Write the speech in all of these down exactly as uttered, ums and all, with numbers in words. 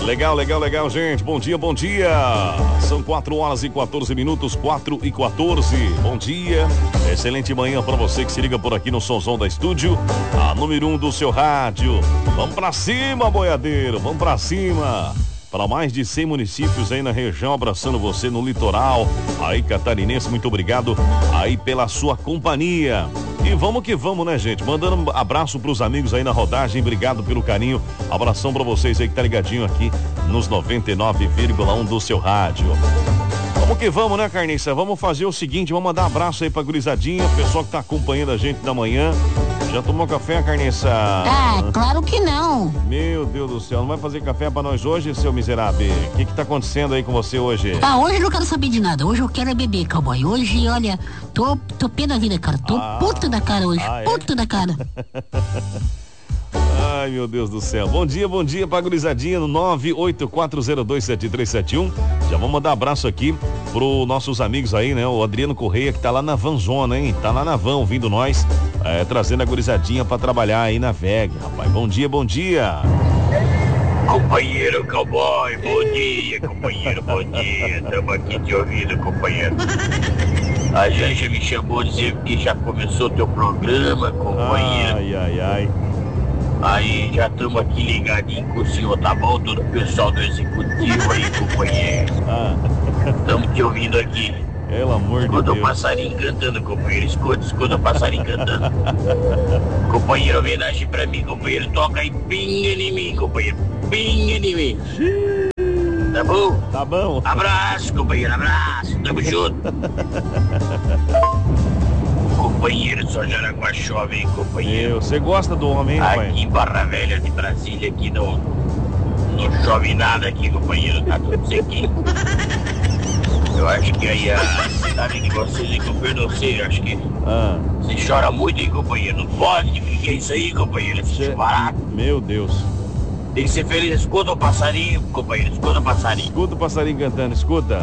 Legal, legal, legal, gente. Bom dia, bom dia. São quatro horas e quatorze minutos, quatro e quatorze. Bom dia. Excelente manhã para você que se liga por aqui no Sonzão da Estúdio, a número um do seu rádio. Vamos pra cima, boiadeiro. Vamos pra cima. Para mais de cem municípios aí na região, abraçando você no litoral. Aí, catarinense, muito obrigado aí pela sua companhia. E vamos que vamos, né, gente? Mandando um abraço pros amigos aí na rodagem. Obrigado pelo carinho. Abração pra vocês aí que tá ligadinho aqui nos noventa e nove vírgula um do seu rádio. Vamos que vamos, né, Carniça? Vamos fazer o seguinte, vamos mandar um abraço aí pra gurizadinha, pessoal que tá acompanhando a gente da manhã. Já tomou café, Carniça? Ah, claro que não. Meu Deus do céu, não vai fazer café pra nós hoje, seu miserável? O que que tá acontecendo aí com você hoje? Ah, hoje eu não quero saber de nada, hoje eu quero é beber, cowboy. Hoje, olha, tô, tô pé da vida, cara. Tô ah, puto da cara hoje, ah, puto é? da cara. Ai, meu Deus do céu. Bom dia, bom dia pra gurizadinha no nove oito quatro zero dois sete três sete um. Já vamos mandar abraço aqui pro nossos amigos aí, né? O Adriano Correia, que tá lá na Vanzona, hein? Tá lá na van ouvindo nós, é, trazendo a gurizadinha pra trabalhar aí na V E G, rapaz. Bom dia, bom dia. Companheiro cowboy, bom dia, companheiro, bom dia. Estamos aqui te ouvindo, companheiro. A Janja me chamou dizendo que já começou teu programa, companheiro. Ai, ai, ai. Aí já estamos aqui ligadinho com o senhor, tá bom? Todo o pessoal do executivo aí, companheiro. Estamos ah. te ouvindo aqui. Pelo amor de Deus. Escuta o passarinho cantando, companheiro. Escuta, escuta o passarinho cantando. Companheiro, homenagem pra mim, companheiro. Toca aí, pinga em mim, companheiro. Pinga em mim. Tá bom? Tá bom. Abraço, companheiro, abraço. Tamo junto. Companheiro, só Jaraguá chove, hein, companheiro. Meu, você gosta do homem, hein, pai? Aqui em Barra Velha de Brasília, aqui não, não chove nada aqui, companheiro. Tá tudo sequinho. Eu acho que aí a cidade de vocês, hein, companheiro, não sei, eu acho que ah. você chora muito, hein, companheiro. Não pode, o que é isso aí, companheiro? Esse barato. Meu Deus. Tem que ser feliz, escuta o passarinho, companheiro, escuta o passarinho. Escuta o passarinho cantando, escuta.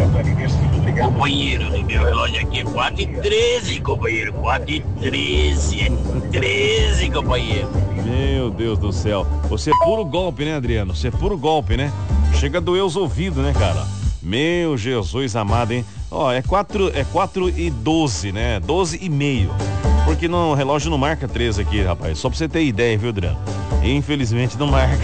Companheiro, no meu relógio aqui é quatro e treze, companheiro, quatro e treze, é treze, companheiro. Meu Deus do céu. Você é puro golpe, né, Adriano? Você é puro golpe, né? Chega a doer os ouvidos, né, cara? Meu Jesus amado, hein? Ó, é quatro, é quatro e doze, né? doze e meio. Porque no relógio não marca treze aqui, rapaz. Só pra você ter ideia, viu, Adriano? Infelizmente não marca.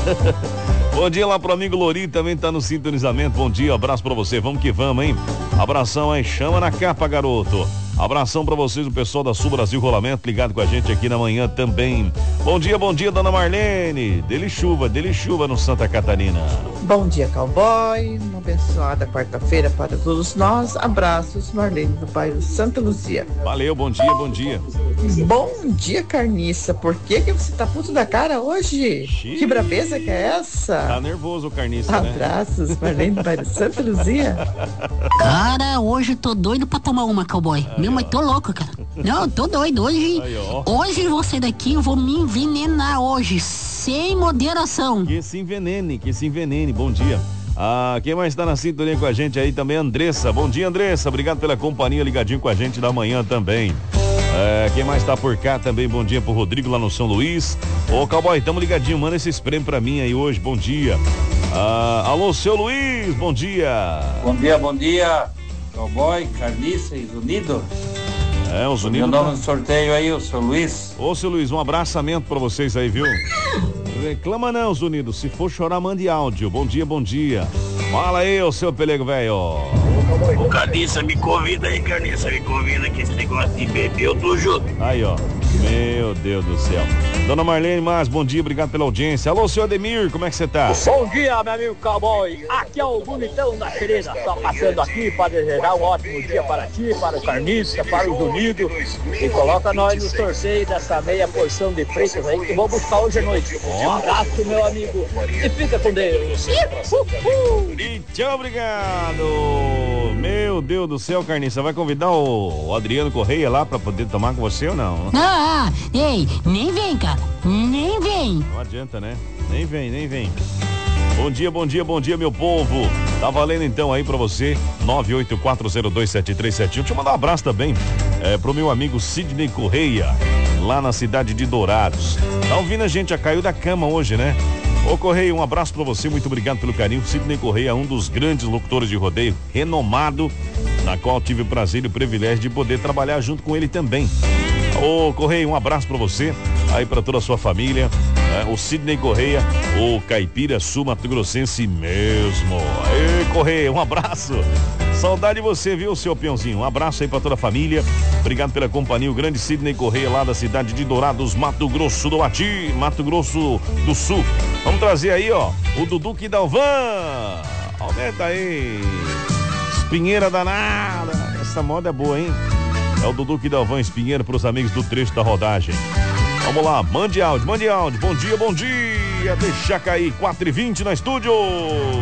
Bom dia lá pro amigo Lori, também tá no sintonizamento. Bom dia, abraço pra você. Vamos que vamos, hein? Abração aí, chama na capa, garoto. Abração pra vocês, o pessoal da Sul Brasil Rolamento, ligado com a gente aqui na manhã também. Bom dia, bom dia, dona Marlene. Dele chuva, dele chuva no Santa Catarina. Bom dia, cowboy. Uma abençoada quarta-feira para todos nós. Abraços, Marlene, do bairro Santa Luzia. Valeu, bom dia, bom dia. Bom dia, Carniça. Por que que você tá puto da cara hoje? Xiii. Que brabeza que é essa? Tá nervoso, Carniça, Abraços, né? Marlene, do bairro Santa Luzia. Cara, hoje tô doido pra tomar uma, cowboy. Meu, mas tô louco, cara. Não, tô doido. Hoje, aí, hoje você daqui, eu vou me envenenar hoje, sem moderação. Que se envenene, que se envenene. Bom dia. Ah, quem mais tá na sintonia com a gente aí também, Andressa. Bom dia, Andressa. Obrigado pela companhia, ligadinho com a gente da manhã também. É, quem mais tá por cá também, bom dia pro Rodrigo lá no São Luís. Ô, cowboy, tamo ligadinho, manda esses prêmios pra mim aí hoje, bom dia. Ah, alô, seu Luiz, bom dia. Bom dia, bom dia. Cowboy, Carniça e Zunido. É, os Unidos. Meu nome no sorteio aí, o seu Luiz. Ô, seu Luiz, um abraçamento pra vocês aí, viu? Reclama não, os Unidos. Se for chorar, mande áudio. Bom dia, bom dia. Fala aí, ô seu pelego velho. Ô, Carniça, me convida aí, Carniça, me convida que esse negócio de beber eu tô junto. Aí, ó. Meu Deus do céu. Dona Marlene Mas, bom dia, obrigado pela audiência. Alô, senhor Ademir, como é que você tá? Bom dia, meu amigo cowboy. Aqui é o bonitão da Serena. Só passando aqui para desejar um ótimo dia para ti, para o Carniça, para o Unido. E coloca nós no sorteio dessa meia porção de freitas aí que vou buscar hoje à noite. Um abraço, meu amigo. E fica com Deus. E tchau, obrigado. Meu Deus do céu, Carniça, vai convidar o, o Adriano Correia lá pra poder tomar com você ou não? Ah, ei, nem vem, cara, nem vem. Não adianta, né? Nem vem, nem vem. Bom dia, bom dia, bom dia, meu povo. Tá valendo então aí pra você, nove oito quatro zero dois sete três sete um. Deixa eu mandar um abraço também é, pro meu amigo Sidney Correia, lá na cidade de Dourados. Tá ouvindo a gente, já caiu da cama hoje, né? Ô Correia, um abraço pra você, muito obrigado pelo carinho. Sidney Correia, um dos grandes locutores de rodeio, renomado, na qual tive o prazer e o privilégio de poder trabalhar junto com ele também. Ô Correia, um abraço pra você, aí pra toda a sua família, né? O Sidney Correia, o caipira sul Mato Grossense mesmo. Aí Correia, um abraço. Saudade de você, viu, seu peãozinho? Um abraço aí pra toda a família. Obrigado pela companhia. O grande Sidney Correia, lá da cidade de Dourados, Mato Grosso do Ati, Mato Grosso do Sul. Vamos trazer aí, ó, o Duduque Dalvan. Aumenta aí. Espinheira danada. Essa moda é boa, hein? É o Duduque Dalvan Espinheira pros amigos do trecho da rodagem. Vamos lá, mande áudio, mande áudio. Bom dia, bom dia. Deixa cair, quatro e vinte na estúdio.